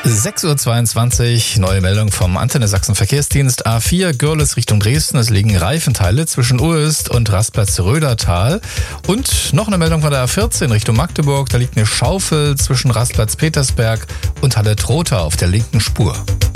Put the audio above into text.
6:22 Uhr, neue Meldung vom Antenne Sachsen Verkehrsdienst. A4 Görlitz Richtung Dresden. Es liegen Reifenteile zwischen Uelst und Rastplatz Rödertal. Und noch eine Meldung von der A14 Richtung Magdeburg. Da liegt eine Schaufel zwischen Rastplatz Petersberg und Halle Trotha auf der linken Spur.